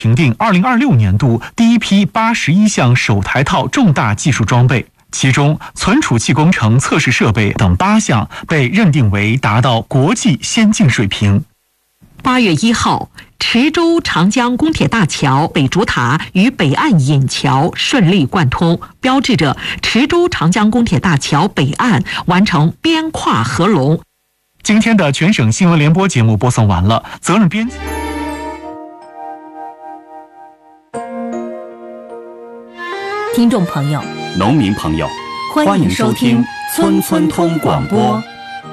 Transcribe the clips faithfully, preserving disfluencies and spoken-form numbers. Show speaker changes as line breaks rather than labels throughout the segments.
评定二零二六年度第一批八十一项首台套重大技术装备，其中存储器工程测试设备等八项被认定为达到国际先进水平。
八月一号，池州长江公铁大桥北主塔与北岸引桥顺利贯通，标志着池州长江公铁大桥北岸完成边跨合龙。
今天的全省新闻联播节目播送完了，责任编辑。
听众朋友，
农民朋友，
欢迎收听村村通广播。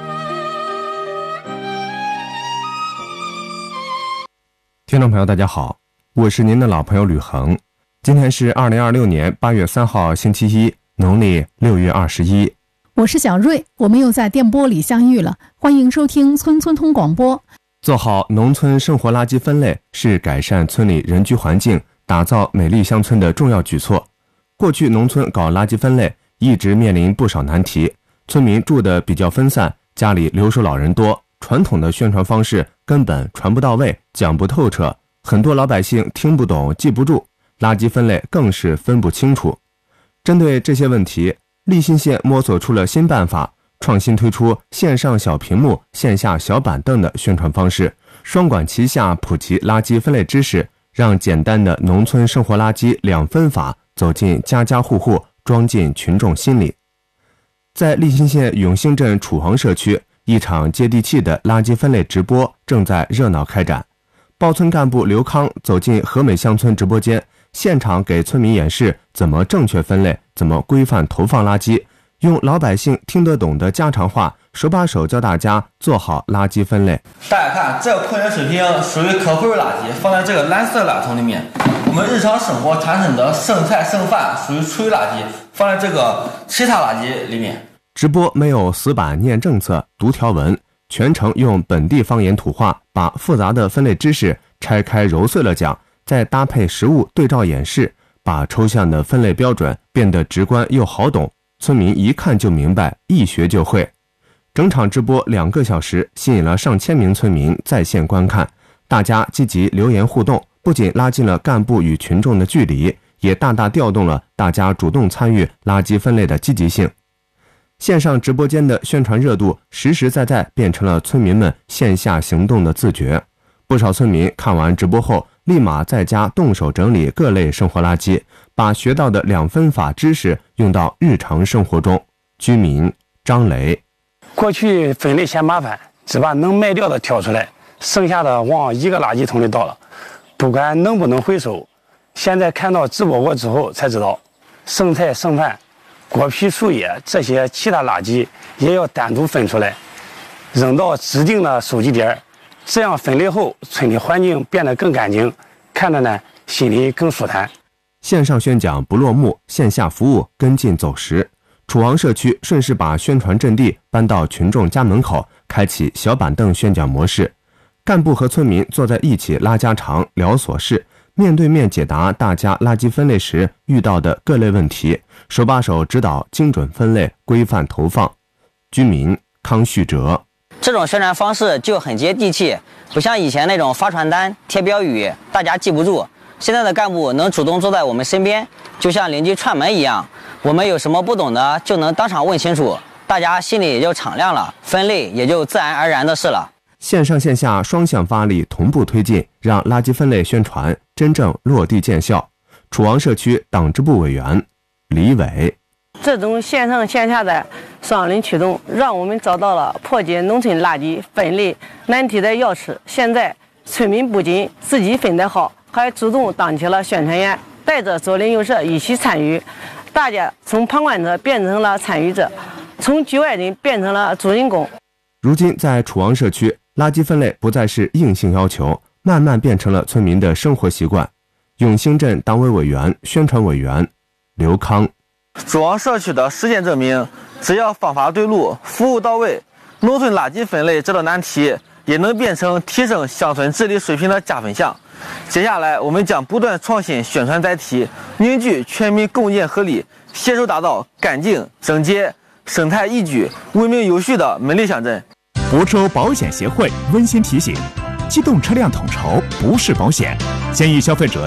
听众朋友大家好，我是您的老朋友吕恒。今天是二零二六年八月三号星期一，农历六月二十一。
我是小瑞，我们又在电波里相遇了，欢迎收听村村通广播。
做好农村生活垃圾分类是改善村里人居环境、打造美丽乡村的重要举措。过去农村搞垃圾分类一直面临不少难题，村民住的比较分散，家里留守老人多，传统的宣传方式根本传不到位，讲不透彻，很多老百姓听不懂记不住，垃圾分类更是分不清楚。针对这些问题，利辛县摸索出了新办法，创新推出线上小屏幕、线下小板凳的宣传方式，双管齐下普及垃圾分类知识，让简单的农村生活垃圾两分法走进家家户户，装进群众心里。在利辛县永兴镇楚黄社区，一场接地气的垃圾分类直播正在热闹开展。报村干部刘康走进和美乡村直播间，现场给村民演示怎么正确分类，怎么规范投放垃圾，用老百姓听得懂的家常话，手把手教大家做好垃圾分类。
大家看，这个矿泉水瓶属于可回收垃圾，放在这个蓝色垃圾桶里面。我们日常生活产生的剩菜剩饭属于厨余垃圾，放在这个其他垃圾里面。
直播没有死板念政策、读条文，全程用本地方言土话，把复杂的分类知识拆开揉碎了讲，再搭配实物对照演示，把抽象的分类标准变得直观又好懂，村民一看就明白，一学就会。整场直播两个小时，吸引了上千名村民在线观看，大家积极留言互动，不仅拉近了干部与群众的距离，也大大调动了大家主动参与垃圾分类的积极性。线上直播间的宣传热度实实在在变成了村民们线下行动的自觉。不少村民看完直播后，立马在家动手整理各类生活垃圾，把学到的两分法知识用到日常生活中。居民张雷：
过去分类嫌麻烦，只把能卖掉的挑出来，剩下的往一个垃圾桶里倒了，不管能不能回收。现在看到直播过之后才知道，剩菜剩饭、果皮树叶这些其他垃圾也要单独分出来，扔到指定的收集点，这样分类后，村里环境变得更干净，看着呢心里更舒坦。
线上宣讲不落幕，线下服务跟进走实。楚黄社区顺势把宣传阵地搬到群众家门口，开启小板凳宣讲模式，干部和村民坐在一起拉家常、聊琐事，面对面解答大家垃圾分类时遇到的各类问题，手把手指导精准分类、规范投放。居民康旭哲：
这种宣传方式就很接地气，不像以前那种发传单、贴标语，大家记不住。现在的干部能主动坐在我们身边，就像邻居串门一样，我们有什么不懂的就能当场问清楚，大家心里也就敞亮了，分类也就自然而然的事了。
线上线下双向发力，同步推进，让垃圾分类宣传真正落地见效。楚王社区党支部委员李伟：
这种线上线下的双轮驱动，让我们找到了破解农村垃圾分类难题的钥匙。现在村民不仅自己分得好，还主动当起了宣传员，带着左邻右舍一起参与，大家从旁观者变成了参与者，从局外人变成了主人公。
如今在楚王社区，垃圾分类不再是硬性要求，慢慢变成了村民的生活习惯。永兴镇党委委员、宣传委员刘康：
楚王社区的实践证明，只要方法对路、服务到位，农村垃圾分类这道难题也能变成提升乡村治理水平的加分项。接下来，我们将不断创新宣传载体，凝聚全民共建合力，携手打造干净、整洁、生态宜居、文明有序的美丽乡镇。
福州保险协会温馨提醒： 机动车辆统筹不是保险，建议消费者